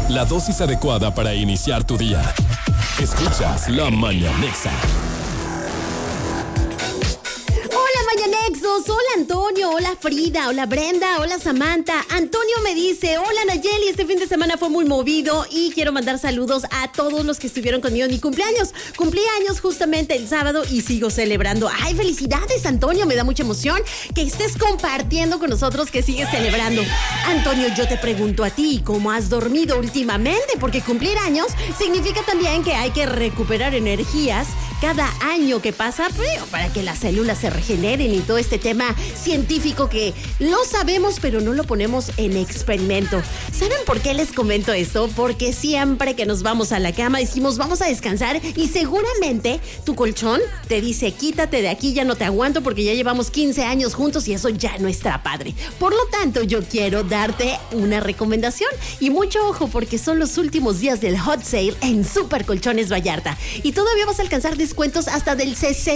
la dosis adecuada para iniciar tu día. Escuchas La Mañanexa. Mañanexos, hola Antonio, hola Frida, hola Brenda, hola Samantha. Antonio me dice, hola Nayeli, este fin de semana fue muy movido y quiero mandar saludos a todos los que estuvieron conmigo en mi cumpleaños. Cumplí años justamente el sábado y sigo celebrando. Ay, felicidades Antonio, me da mucha emoción que estés compartiendo con nosotros que sigues celebrando. Antonio, yo te pregunto a ti, ¿cómo has dormido últimamente? Porque cumplir años significa también que hay que recuperar energías cada año que pasa, pero para que las células se regeneren y todo este tema científico que lo sabemos, pero no lo ponemos en experimento. ¿Saben por qué les comento esto? Porque siempre que nos vamos a la cama decimos vamos a descansar y seguramente tu colchón te dice quítate de aquí, ya no te aguanto porque ya llevamos 15 años juntos y eso ya no está padre. Por lo tanto, yo quiero darte una recomendación y mucho ojo porque son los últimos días del hot sale en Super Colchones Vallarta y todavía vas a alcanzar descuentos hasta del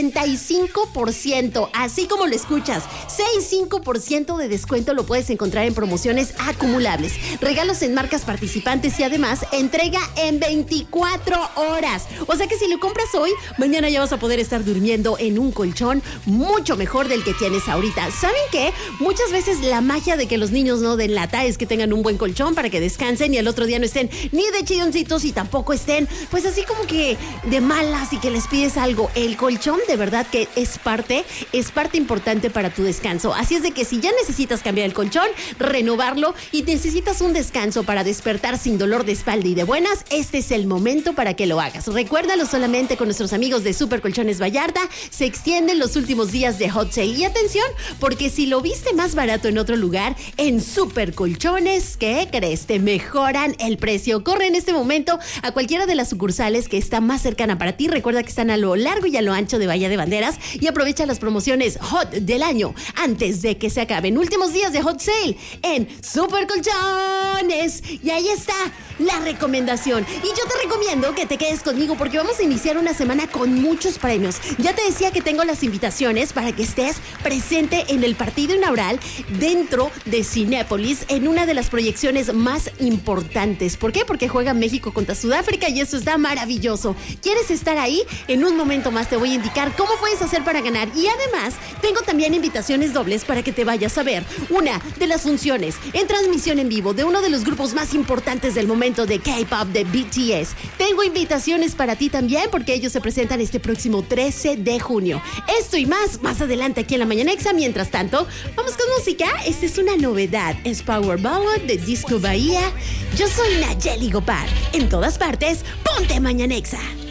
65%, así como lo escuchas, 65% de descuento lo puedes encontrar en promociones acumulables, regalos en marcas participantes y además entrega en 24 horas. O sea que si lo compras hoy, mañana ya vas a poder estar durmiendo en un colchón mucho mejor del que tienes ahorita. ¿Saben qué? Muchas veces la magia de que los niños no den lata es que tengan un buen colchón para que descansen y al otro día no estén ni de chilloncitos y tampoco estén pues así como que de malas y que les pides algo. El colchón de verdad que es parte importante para tu descanso. Así es de que si ya necesitas cambiar el colchón, renovarlo y necesitas un descanso para despertar sin dolor de espalda y de buenas, este es el momento para que lo hagas. Recuérdalo solamente con nuestros amigos de Super Colchones Vallarta. Se extienden los últimos días de hot sale. Y atención, porque si lo viste más barato en otro lugar, en Super Colchones, ¿qué crees? Te mejoran el precio. Corre en este momento a cualquiera de las sucursales que está más cercana para ti. Recuerda que están a lo largo y a lo ancho de Bahía de Banderas y aprovecha las promociones hot del año antes de que se acaben. Últimos días de hot sale en Super Colchones. Y ahí está la recomendación. Y yo te recomiendo que te quedes conmigo porque vamos a iniciar una semana con muchos premios. Ya te decía que tengo las invitaciones para que estés presente en el partido inaugural dentro de Cinépolis en una de las proyecciones más importantes. ¿Por qué? Porque juega México contra Sudáfrica y eso está maravilloso. ¿Quieres estar ahí? En un momento más te voy a indicar cómo puedes hacer para ganar y además tengo también invitaciones dobles para que te vayas a ver una de las funciones en transmisión en vivo de uno de los grupos más importantes del momento de K-pop de BTS. Tengo invitaciones para ti también porque ellos se presentan este próximo 13 de junio. Esto y más adelante aquí en La Mañanexa. Mientras tanto, vamos con música. Esta es una novedad. Es Power Ballad de Disco Bahía. Yo soy Nayeli Gopar. En todas partes, ponte Mañanexa.